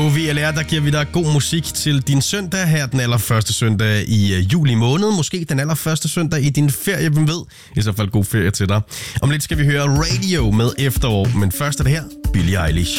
VLR, der giver vi dig god musik til din søndag her, den allerførste søndag i juli måned. Måske den allerførste søndag i din ferie, hvem ved? I så fald god ferie til dig. Om lidt skal vi høre Radio med Efterår, men først er det her Billie Eilish.